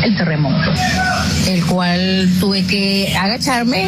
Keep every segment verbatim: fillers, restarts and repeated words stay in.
el terremoto, el cual tuve que agacharme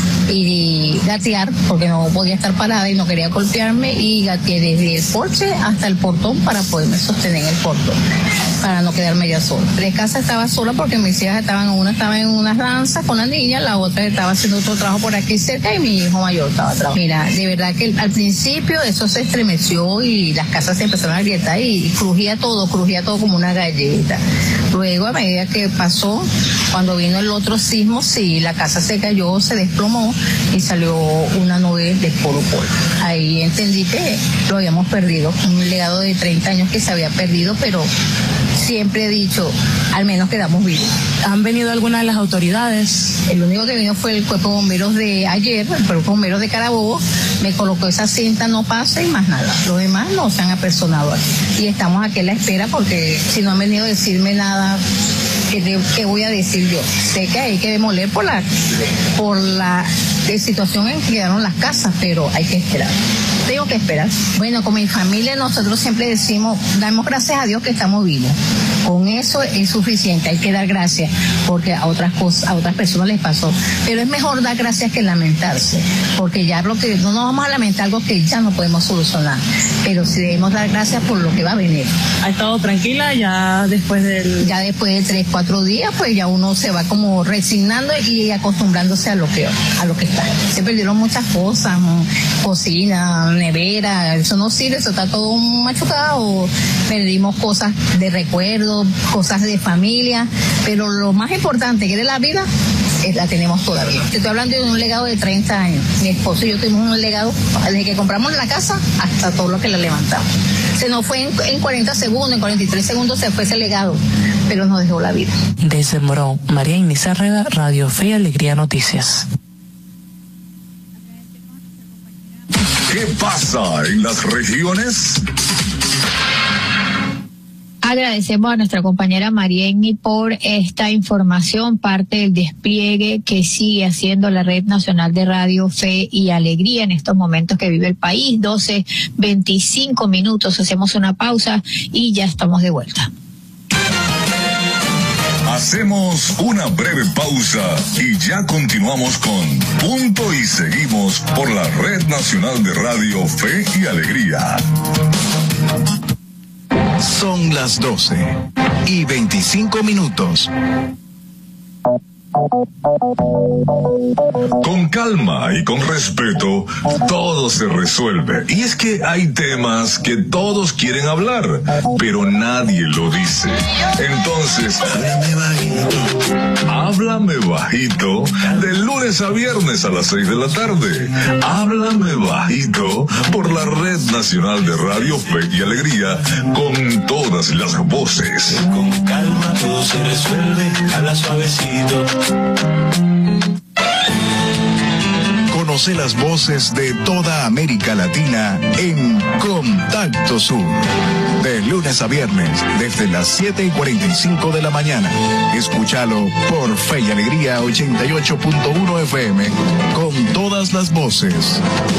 y gatear porque no podía estar parada y no quería golpearme, y gateé desde el porche hasta el portón para poderme sostener en el portón, para no quedarme ya sola. Tres casas estaba sola porque mis hijas estaban, una estaba en unas danzas con la niña, la otra estaba haciendo otro trabajo por aquí cerca y mi hijo mayor estaba trabajando. Mira, de verdad que al principio eso se estremeció y las casas se empezaron a agrietar y crujía todo, crujía todo como una galleta. Luego, a medida que pasó, cuando vino el otro sismo, sí, la casa se cayó, se desplomó y salió una nube de puro polvo. Ahí entendí que lo habíamos perdido, un legado de treinta años que se había perdido, pero siempre he dicho, al menos quedamos vivos. ¿Han venido algunas de las autoridades? El único que vino fue el Cuerpo de Bomberos de ayer, el Cuerpo de Bomberos de Carabobo, me colocó esa cinta, no pasa y más nada. Los demás no se han apersonado aquí. Y estamos aquí a la espera porque si no han venido a decirme nada, ¿qué, qué voy a decir yo? Sé que hay que demoler por la, por la situación en que quedaron las casas, pero hay que esperar. Tengo que esperar. Bueno, con mi familia nosotros siempre decimos, damos gracias a Dios que estamos vivos. Con eso es suficiente, hay que dar gracias, porque a otras cosas, a otras personas les pasó. Pero es mejor dar gracias que lamentarse, porque ya lo que, no nos vamos a lamentar algo que ya no podemos solucionar, pero sí debemos dar gracias por lo que va a venir. ¿Ha estado tranquila ya después del...? Ya después de tres, cuatro días, pues ya uno se va como resignando y acostumbrándose a lo que, a lo que está. Se perdieron muchas cosas, cocina, nevera, eso no sirve, eso está todo machucado. Perdimos cosas de recuerdo, cosas de familia, pero lo más importante que es de la vida, es, la tenemos todavía. Te estoy hablando de un legado de treinta años. Mi esposo y yo tuvimos un legado desde que compramos la casa hasta todo lo que la levantamos. Se nos fue en, en cuarenta segundos, en cuarenta y tres segundos se fue ese legado, pero nos dejó la vida. Desde Morón, María Inés Arrega, Radio Fe y Alegría Noticias. ¿Qué pasa en las regiones? Agradecemos a nuestra compañera Marienny por esta información, parte del despliegue que sigue haciendo la Red Nacional de Radio Fe y Alegría en estos momentos que vive el país. doce veinticinco minutos, hacemos una pausa y ya estamos de vuelta. Hacemos una breve pausa y ya continuamos con Punto y seguimos por la Red Nacional de Radio Fe y Alegría. Son las doce y veinticinco minutos. Con calma y con respeto, todo se resuelve. Y es que hay temas que todos quieren hablar, pero nadie lo dice. Entonces, háblame bajito. Háblame bajito, de lunes a viernes a las seis de la tarde. Háblame bajito por la Red Nacional de Radio Fe y Alegría, con todas las voces. Con calma todo se resuelve, habla suavecito. Conoce las voces de toda América Latina en Contacto Sur. De lunes a viernes, desde las siete y cuarenta y cinco de la mañana. Escúchalo por Fe y Alegría ochenta y ocho punto uno F M, con todas las voces.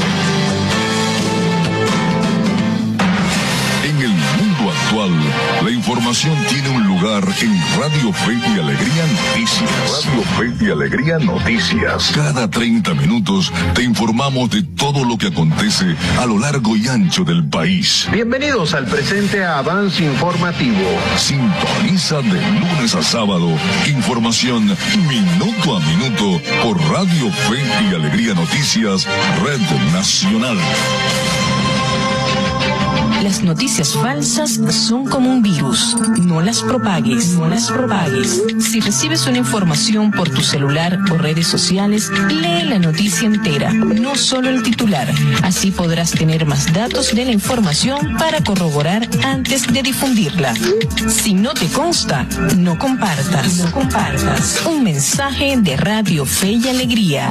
La información tiene un lugar en Radio Fe y Alegría Noticias. Radio Fe y Alegría Noticias. Cada treinta minutos te informamos de todo lo que acontece a lo largo y ancho del país. Bienvenidos al presente avance informativo. Sintoniza de lunes a sábado información minuto a minuto por Radio Fe y Alegría Noticias, Red Nacional. Las noticias falsas son como un virus. No las propagues, no las propagues. Si recibes una información por tu celular o redes sociales, lee la noticia entera, no solo el titular. Así podrás tener más datos de la información para corroborar antes de difundirla. Si no te consta, no compartas. No compartas. Un mensaje de Radio Fe y Alegría.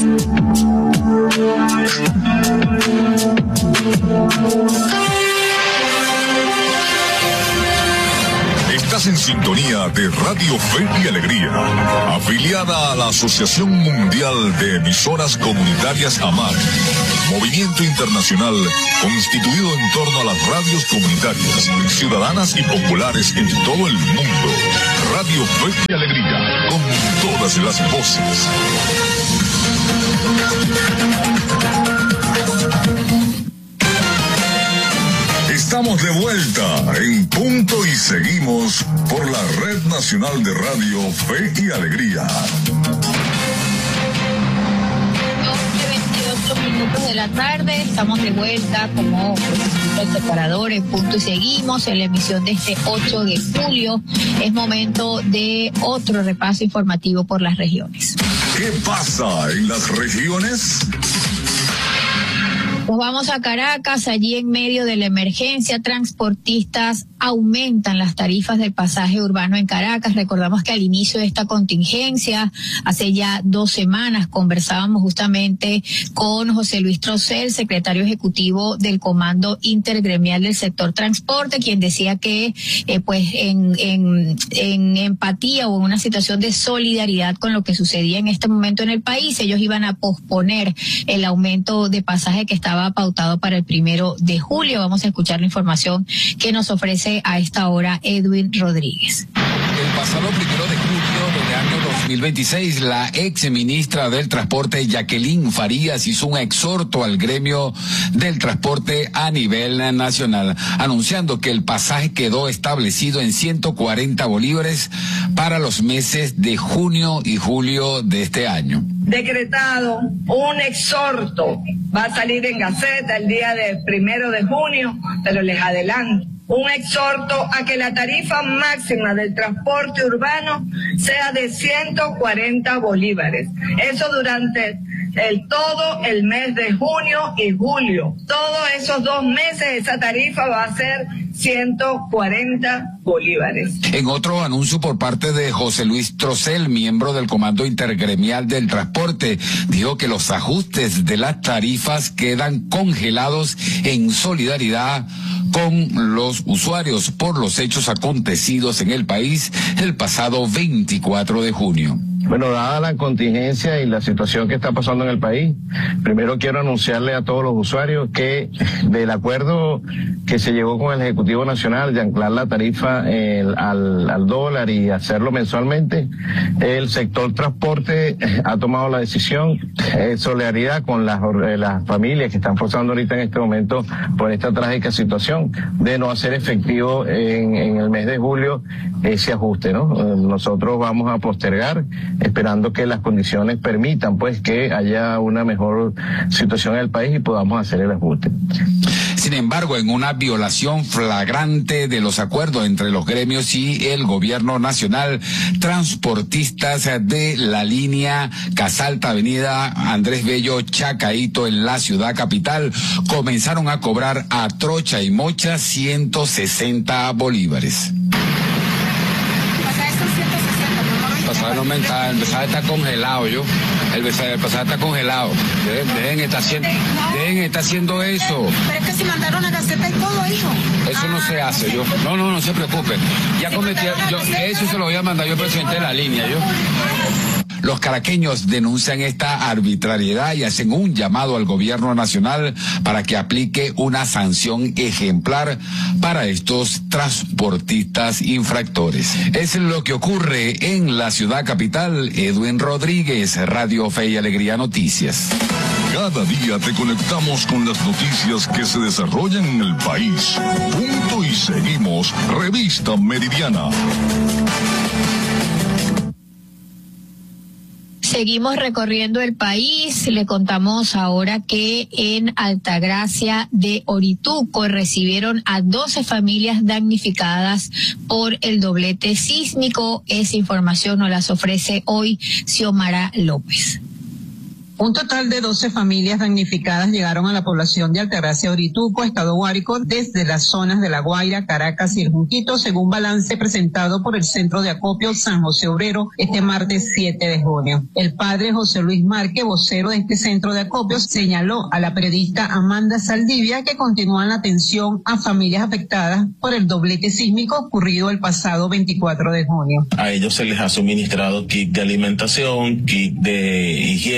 Estás en sintonía de Radio Fe y Alegría, afiliada a la Asociación Mundial de Emisoras Comunitarias AMAC. movimiento internacional constituido en torno a las radios comunitarias, ciudadanas y populares en todo el mundo. Radio Fe y Alegría, con todas las voces. Estamos de vuelta en punto y seguimos por la Red Nacional de Radio Fe y Alegría. Minutos de la tarde, estamos de vuelta como el separador en punto y seguimos en la emisión de este ocho de julio. Es momento de otro repaso informativo por las regiones. ¿Qué pasa en las regiones? Pues vamos a Caracas. Allí, en medio de la emergencia, transportistas aumentan las tarifas del pasaje urbano en Caracas. Recordamos que al inicio de esta contingencia, hace ya dos semanas, conversábamos justamente con José Luis Trocel, secretario ejecutivo del Comando Intergremial del Sector Transporte, quien decía que eh, pues en, en, en empatía o en una situación de solidaridad con lo que sucedía en este momento en el país, ellos iban a posponer el aumento de pasaje que estaba pautado para el primero de julio. Vamos a escuchar la información que nos ofrece a esta hora Edwin Rodríguez. El pasado primero de julio del año dos mil veintiséis, la ex ministra del Transporte, Jacqueline Farías, hizo un exhorto al gremio del transporte a nivel nacional, anunciando que el pasaje quedó establecido en ciento cuarenta bolívares para los meses de junio y julio de este año. Decretado un exhorto, va a salir en Gaceta el día del primero de junio, pero les adelanto, un exhorto a que la tarifa máxima del transporte urbano sea de ciento cuarenta bolívares. Eso durante el todo el mes de junio y julio. Todos esos dos meses esa tarifa va a ser ciento cuarenta bolívares. En otro anuncio por parte de José Luis Trocel, miembro del Comando Intergremial del Transporte, dijo que los ajustes de las tarifas quedan congelados en solidaridad con los usuarios por los hechos acontecidos en el país el pasado veinticuatro de junio. Bueno, dada la contingencia y la situación que está pasando en el país, primero quiero anunciarle a todos los usuarios que del acuerdo que se llegó con el Ejecutivo Nacional de anclar la tarifa el, al, al dólar y hacerlo mensualmente, el sector transporte ha tomado la decisión, en solidaridad con las, las familias que están pasando ahorita en este momento por esta trágica situación, de no hacer efectivo en, en el mes de julio ese ajuste, ¿no? Nosotros vamos a postergar, esperando que las condiciones permitan pues que haya una mejor situación en el país y podamos hacer el ajuste. Sin embargo, en una violación flagrante de los acuerdos entre los gremios y el gobierno nacional, transportistas de la línea Casalta Avenida Andrés Bello Chacaito en la ciudad capital comenzaron a cobrar a trocha y mocha ciento sesenta bolívares. El pasaje no aumenta, el pasaje está congelado, yo. El pasaje, el pasaje está congelado. Dejen, dejen, estar haciendo, dejen estar haciendo eso. Pero es que si mandaron a Gaceta y todo, hijo. Eso no se hace, yo. No, no, no se preocupe. Ya cometí, yo, eso se lo voy a mandar yo, presidente de la línea, yo. Los caraqueños denuncian esta arbitrariedad y hacen un llamado al gobierno nacional para que aplique una sanción ejemplar para estos transportistas infractores. Es lo que ocurre en la ciudad capital. Edwin Rodríguez, Radio Fe y Alegría Noticias. Cada día te conectamos con las noticias que se desarrollan en el país. Punto y seguimos. Revista Meridiana. Seguimos recorriendo el país. Le contamos ahora que en Altagracia de Orituco recibieron a doce familias damnificadas por el doblete sísmico. Esa información nos las ofrece hoy Xiomara López. Un total de doce familias damnificadas llegaron a la población de Altagracia Orituco, Estado Guárico, desde las zonas de La Guaira, Caracas y El Junquito, según balance presentado por el Centro de Acopio San José Obrero este martes siete de junio. El padre José Luis Márquez, vocero de este centro de acopio, señaló a la periodista Amanda Saldivia que continúan la atención a familias afectadas por el doblete sísmico ocurrido el pasado veinticuatro de junio. A ellos se les ha suministrado kit de alimentación, kit de higiene personal,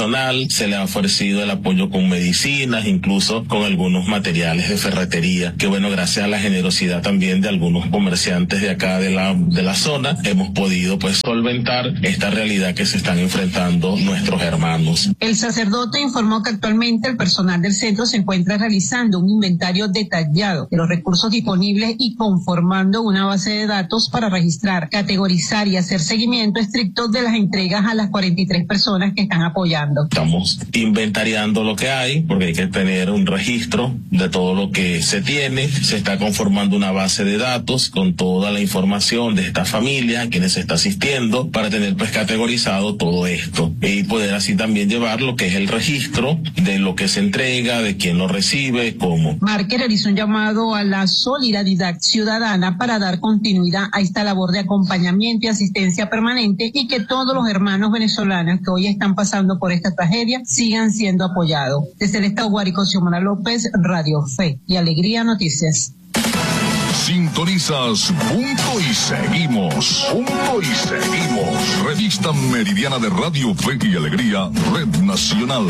personal, se le ha ofrecido el apoyo con medicinas, incluso con algunos materiales de ferretería, que bueno, gracias a la generosidad también de algunos comerciantes de acá de la, de la zona, hemos podido pues solventar esta realidad que se están enfrentando nuestros hermanos. El sacerdote informó que actualmente el personal del centro se encuentra realizando un inventario detallado de los recursos disponibles y conformando una base de datos para registrar, categorizar y hacer seguimiento estricto de las entregas a las cuarenta y tres personas que están apoyando. Estamos inventariando lo que hay, porque hay que tener un registro de todo lo que se tiene. Se está conformando una base de datos con toda la información de esta familia, a quienes se está asistiendo, para tener pues categorizado todo esto y poder así también llevar lo que es el registro de lo que se entrega, de quién lo recibe, cómo. Márquez realizó un llamado a la solidaridad ciudadana para dar continuidad a esta labor de acompañamiento y asistencia permanente y que todos los hermanos venezolanos que hoy están pasando por esta tragedia sigan siendo apoyados. Desde el estado Guárico, Xiomara López, Radio Fe y Alegría Noticias. Sintonizas Punto y Seguimos. Punto y Seguimos. Revista Meridiana de Radio Fe y Alegría, Red Nacional.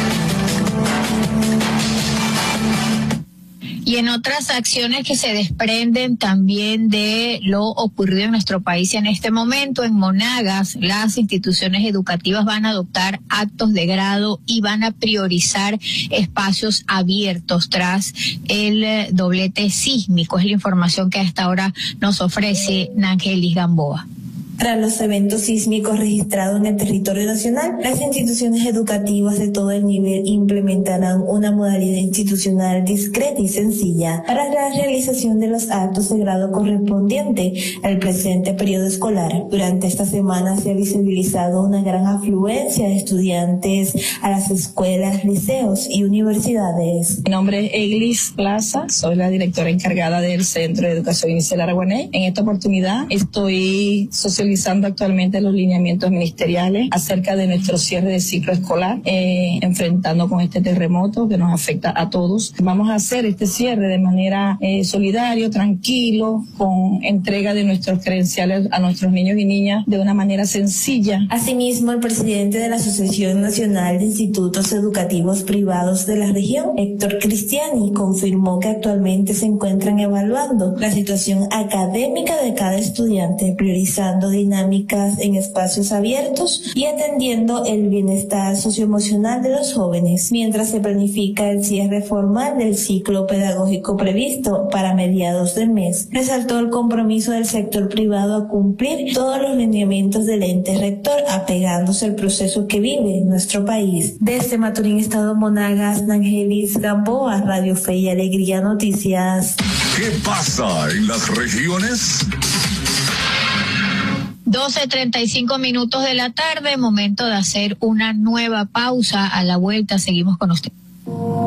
Y en otras acciones que se desprenden también de lo ocurrido en nuestro país en este momento, en Monagas, las instituciones educativas van a adoptar actos de grado y van a priorizar espacios abiertos tras el doblete sísmico. Es la información que a esta hora nos ofrece Nangelis Gamboa. Tras los eventos sísmicos registrados en el territorio nacional, las instituciones educativas de todo el nivel implementarán una modalidad institucional discreta y sencilla para la realización de los actos de grado correspondiente al presente periodo escolar. Durante esta semana se ha visibilizado una gran afluencia de estudiantes a las escuelas, liceos y universidades. Mi nombre es Eglis Plaza, soy la directora encargada del Centro de Educación Inicial Araguaney. En esta oportunidad estoy socializando actualmente los lineamientos ministeriales acerca de nuestro cierre de ciclo escolar, eh, enfrentando con este terremoto que nos afecta a todos. Vamos a hacer este cierre de manera eh, solidario, tranquilo, con entrega de nuestros credenciales a nuestros niños y niñas de una manera sencilla. Asimismo, el presidente de la Asociación Nacional de Institutos Educativos Privados de la región, Héctor Cristiani, confirmó que actualmente se encuentran evaluando la situación académica de cada estudiante, priorizando dinámicas en espacios abiertos y atendiendo el bienestar socioemocional de los jóvenes, mientras se planifica el cierre formal del ciclo pedagógico previsto para mediados del mes. Resaltó el compromiso del sector privado a cumplir todos los lineamientos del ente rector, apegándose al proceso que vive nuestro país. Desde Maturín, Estado Monagas, Nangelis Gamboa, Radio Fe y Alegría Noticias. ¿Qué pasa en las regiones? doce treinta y cinco minutos de la tarde, momento de hacer una nueva pausa. A la vuelta seguimos con usted.